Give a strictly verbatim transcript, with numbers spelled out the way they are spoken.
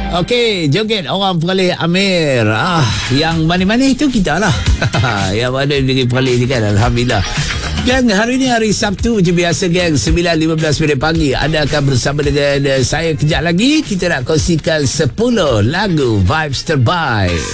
Okey, joget orang Perlis Amir. Ah, yang manis-manis tu kita lah. Yang mana negeri Perlis ni kan, alhamdulillah. Gang, hari ni hari Sabtu je biasa gang, sembilan lima belas minit pagi. Anda akan bersama dengan uh, saya kejap lagi. Kita nak kongsikan sepuluh lagu vibes terbaik.